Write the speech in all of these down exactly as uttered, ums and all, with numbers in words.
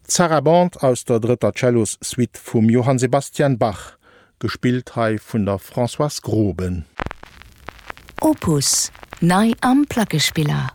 Zaraband aus der dritter Cellos Suite vum Johann Sebastian Bach, gespielt hei vun der Françoise Groben. Opus, nei am Plackespieler.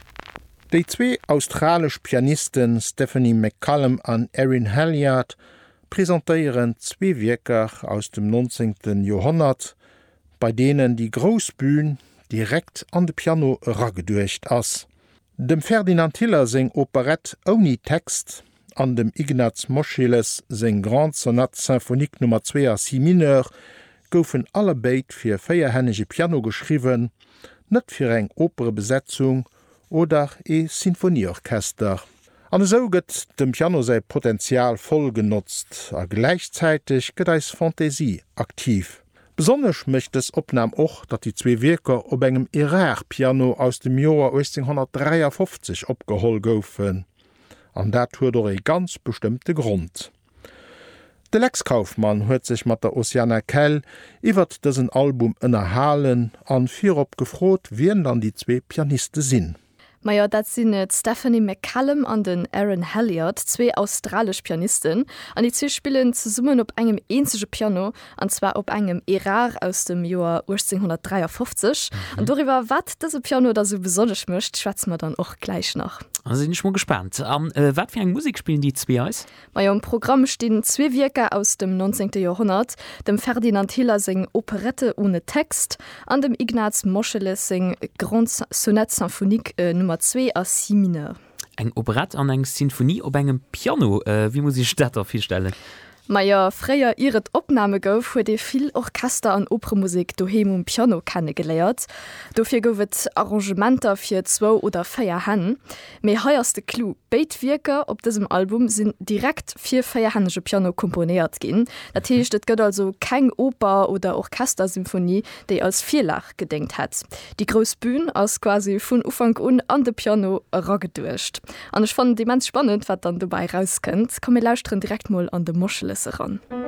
Die zwei australisch Pianisten Stephanie McCallum an Erin Halliard präsentieren zwei Werker aus dem neunzehnten Jahrhundert, bei denen die Großbühne direkt an de Piano raggedurcht ass. Dem Ferdinand Hiller sing Operett ohne Text, an dem Ignaz Moscheles sing Grand Sonat Symphonique Nummer zwei a Si mineur goufen alle beit fir feierhännege Piano geschrieben, net fir eng Operebesetzung oder e Sinfonieorchester. An so gëtt dem Piano sei Potenzial voll genutzt, a gleichzeitig gëtt eis Fantasie aktiv. Besonders möchte es opnahm och, dat die zwei Werker op engem Erard-Piano aus dem Joar achtzehnhundertdreiundfünfzig opgehol goufen. An dat huet doch e ganz bestimmte Grund. De Lex Kaufmann huet sich mat der Oceana Kell iwwer dëssen Album ënnerhalen an vir opgefrot, wien dann die zwei Pianiste sinn. Ma ja, dat sinn et Stephanie McCallum an den Erin Halliard, zwei australisch Pianisten, an die zwei spielen ze summen op engem eenzege Piano, anzwa op engem Erard aus dem Joar achtzehnhundertdreiundfünfzig. Mhm. Und darüber wat dese Piano da so besonders mischt, schwätzt man dann auch gleich noch. Also bin ich mal gespannt. Um, äh, wat für eng Musik spielen die zwei aus? Ma ja, im Programm stehen zwei Werke aus dem neunzehnten Jahrhundert, dem Ferdinand Hiller sing Operette ohne Text, an dem Ignaz Moscheles sing Grand Sonat Symphonique äh, Nummer zwei a Si mineur. Eng Operette an eng Sinfonie op engem Piano, äh, wie muss ich dat auf stellen? Meier freier iret Opname gouf huet de viel Orchester an Opermusik doheim um Piano kennen geleiert. Dofir gowet Arrangementer fir zwo oder feier han. Mei heierste Clou Beitwirker op diesem Album sind direkt vier feierhannesche Piano komponiert gin. Dat heißt, et gëtt also kein Oper oder Orchestersymphonie, déi als Vierlach gedenkt hat. Die Großbühn aus quasi vun Ufang un an de Piano raggedurcht. An ich fand die mens spannend, wat dann dabei rauskënnt, kom mir lausren direkt mal an de Moscheles ran.